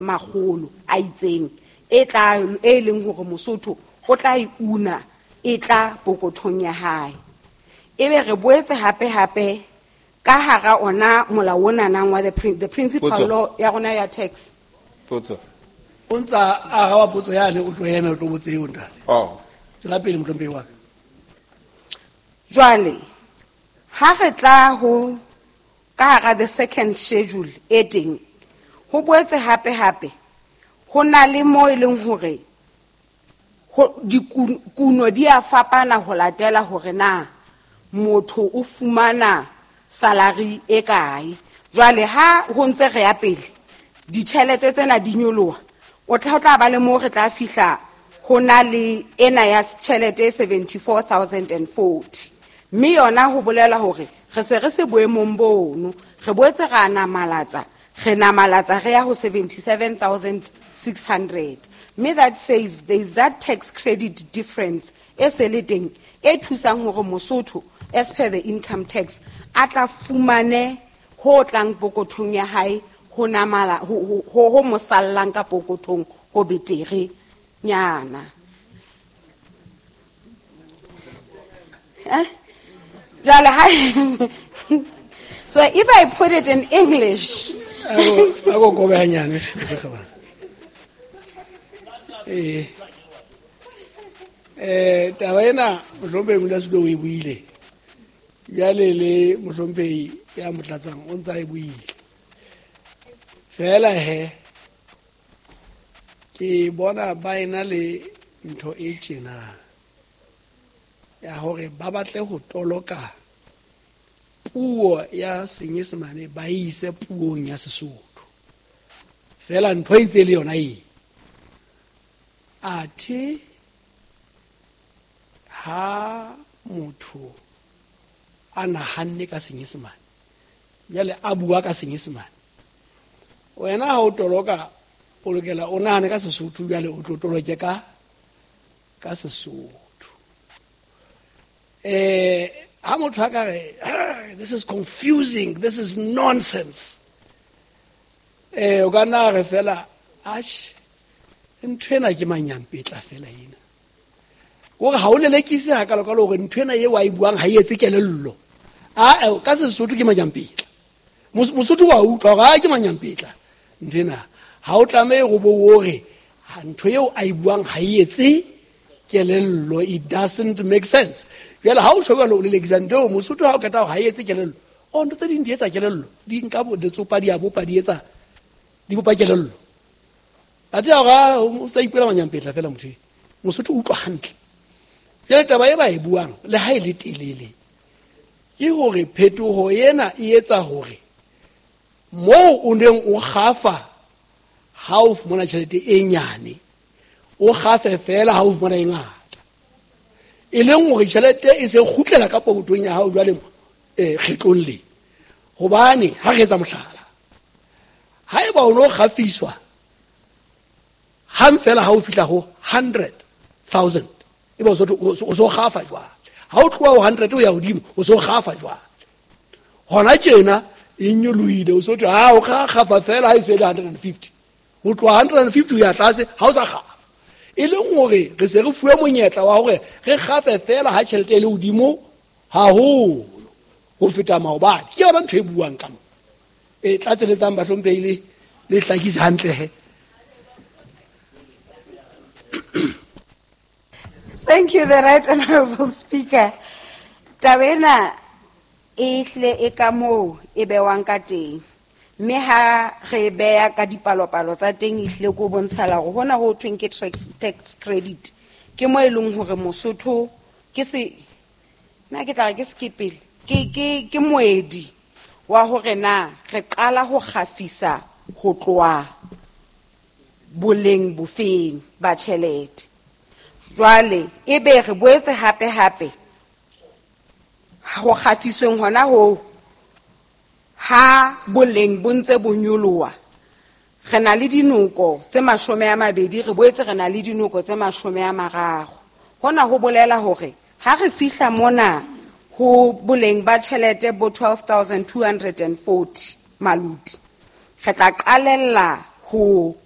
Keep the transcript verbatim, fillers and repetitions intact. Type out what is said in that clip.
magolo a itseng e tla e leng hore Mosotho o tla e una e tla pokothong ya hae. Ebe re boetse hape hape ka hara ona molao ona nang wa the the principal Potso. law ya rona ya tax. Potso. Unta a wa potso yane o tlo ema o tlo botse o ntate. Oh. Tsela pele motlompe wa. Jwale ha re tla ho ka hara the second schedule e teng ho boetse hape hape ho na le mo e leng hore ho dikuno di a fapana ho latela hore na motho o fumana salary e kae. Jwale ha ho ntse re ya pele ditjhelete tsena di nyoloha o tla tla ba le mo re tla fihla ho na le ena ya tjhelete seventy-four thousand forty. Mme yona ho bolela hore re se re se boemong bono re boetse ra namalatsa re namalatsa re ya ho seventy-seven thousand six hundred. Me that says there is that tax credit difference e se le teng e thusang hore Mosotho as per the income tax atla fumane ho tlang pokothong ya hae ho namala ho ho ho mosallang ka pokothong ho betere nyana. Eh? So if I put it in English, Ako go ba nyane se ga ba. Eh eh taba ena motlompe mo la se do e buile. Ya le le motlompe ya motlatsang o ntsa e buile. Fela he ke bona ba ena le ntho e tjena ya hore ba batle ho toloka puo ya Senyesemane ba ise puong ya Sesotho. Fela ntho e ntse le yona e athe ha motho ana hanne ka Senyesemane jale a bua ka Senyesemane wena ha o toloka o lokela o nahane ka Sesotho jale o tlo toloke ka ka Sesotho. Eh ha motho a ka re this is confusing, this is nonsense. Eh o ka na re fela ash ntwena ke manyampetla fela ina o ga o lelekise ha ka lo ka lo re ntwena ye wa e buang ha e etse kelello a ka Sesotho ke manyampetla Mosotho wa utlwa ga ke manyampetla ntwena ha o tlame go bo hore ntho eo a e buang ha e etse kelello, it doesn't make sense. Yala ha o tshwa lo lelekisa ndo Mosotho ha o keta ha e etse kelello o ntse di ndi etsa kelello di nka bo de tsopa di a bopa di etsa di bopa kelello ati ga o sa ipela manyampetla fela motho Mosotho o utlwa hantle. Yala taba e ba e buang le ha e le telele ke hore phetoho yena e etsa hore mo o neng o gafa ha o fumana tšhelete e nyane o gafe fela ha o fumana e ngata e leng hore tšhelete e se khutlela ka potong ya hao jwale eh kgetlong le hobane ha re etsa mohlala ha e ba o no gafiswa ham fela ha o fitla ho one hundred thousand e ba o so gafa jwa ha o tloa ho one hundred o ya hodimo o so gafa jwa hona tjena e nyoloile o so tla ha o ga gafa fela ha e se one hundred fifty o tloa one hundred fifty ya tlase ha o sa gafa e leng hore re se re fuwe monyetla wa hore re gafe fela ha tšhelete le hodimo ha ho ho feta maobane ke yona ntho e buang ka mo e tlatseletsang ba hlompeile le hlakise hantle he. Thank you, the Right Honourable Speaker. Tabena ehle e ka mo e bewang ka teng mme ha re beya ka dipalopalo tsa teng ehle go bontshela go hona go tweng ke tax credit ke mo e leng hore Mosotho ke se na ke tla ke skipile ke ke ke moedi wa hore na re qala ho gafisa ho tloa boleng bofeng ba tšhelete jwale e be re boetse hape hape go gafisweng hona ho ha boleng bontse bonyoloa re na le dinoko tse mashome a mabedi re boetse re na le dinoko tse mashome a mararo hona ho bolela hore ha re fihla mona ho boleng ba tšhelete bo twelve thousand two hundred forty maluti re tla qalella ho